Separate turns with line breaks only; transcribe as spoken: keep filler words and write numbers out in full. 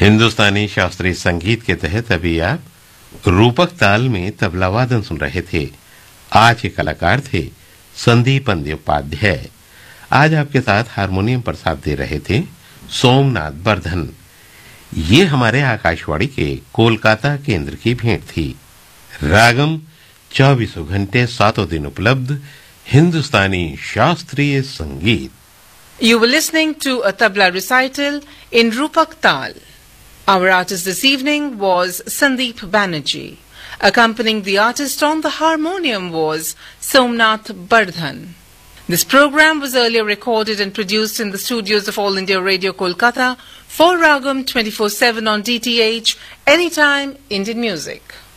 हिंदुस्तानी शास्त्रीय संगीत के तहत अभी आप रूपक ताल में तबला वादन सुन रहे थे। आज के कलाकार थे संदीप बंदोपाध्याय। आज आपके साथ हारमोनियम पर साथ दे रहे थे सोमनाथ बर्धन। ये हमारे आकाशवाणी के कोलकाता केंद्र की भेंट थी। रागम चौबीसों घंटे सातों दिन उपलब्ध हिंदुस्तानी शास्त्रीय संगीत।
You were listening to a tabla recital in Rupak Tal. Our artist this evening was Sandeep Banerjee. Accompanying the artist on the harmonium was Somnath Bardhan. This program was earlier recorded and produced in the studios of All India Radio Kolkata for Ragam twenty-four seven on D T H, Anytime Indian Music.